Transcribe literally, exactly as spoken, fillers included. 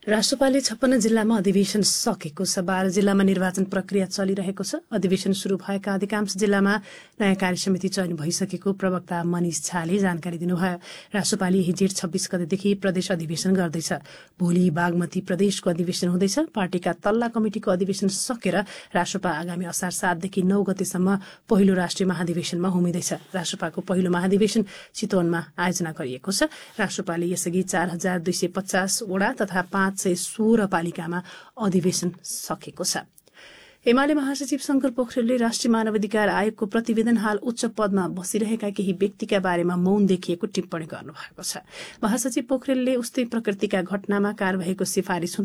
राष्ट्रपाले छप्पन्न जिल्लामा अधिवेशन सकेको छ। बाह्र जिल्लामा निर्वाचन प्रक्रिया चलिरहेको छ। अधिवेशन शुरू भएका अधिकांश जिल्लामा नयाँ कार्यसमिति चयन भइसकेको प्रवक्ता मनिष झाले जानकारी दिनुभयो। राष्ट्रपाले यही जेठ छब्बीस गतेदेखि प्रदेश अधिवेशन गर्दैछ। भोलि बागमती प्रदेशको अधिवेशन हुँदैछ। पार्टीका तल्ला कमिटिको अधिवेशन सकेर राष्ट्रपा आगामी असार सातदेखि नौ गतेसम्म पहिलो राष्ट्रिय महाधिवेशनमा होमिँदैछ। राष्ट्रपाको पहिलो महाधिवेशन चितवनमा आयोजना गरिएको छ। राष्ट्रपाले यसअघि चार हजार दुई सय पचास वडा तथा पाँच सय सोह्र पालिकामा अधिवेशन सकेको छ। एमाले महासचिव शंकर पोखरेलले राष्ट्रिय मानवाधिकार आयोगको प्रतिवेदन हाल उच्च पदमा बसिरहेका केही व्यक्तिका बारेमा मौन देखिएको टिप्पणी गर्नुभएको छ। महासचिव पोखरेलले उस्तै प्रकृतिका घटनामा कारबाहीको सिफारिस